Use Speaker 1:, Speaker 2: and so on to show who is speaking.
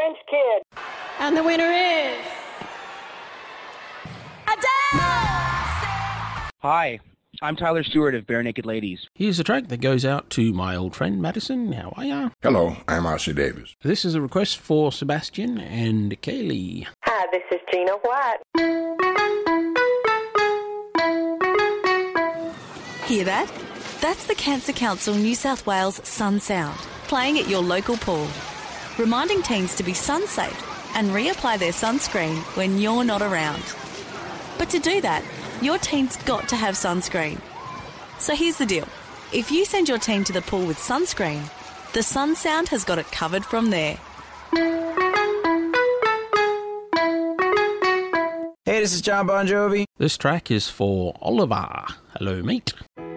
Speaker 1: French kid.
Speaker 2: And the winner is... Adele!
Speaker 3: Hi, I'm Tyler Stewart of Bare Naked Ladies.
Speaker 4: Here's a track that goes out to my old friend Madison. How are ya?
Speaker 5: Hello, I'm R.C. Davis.
Speaker 4: This is a request for Sebastian and Kaylee.
Speaker 1: Hi, this is Gina White.
Speaker 6: Hear that? That's the Cancer Council New South Wales Sun Sound, playing at your local pool, reminding teens to be sun safe and reapply their sunscreen when you're not around. But to do that, your teen's got to have sunscreen. So here's the deal. If you send your teen to the pool with sunscreen, the Sun Sound has got it covered from there.
Speaker 7: Hey, this is John Bon Jovi.
Speaker 4: This track is for Oliver. Hello, mate.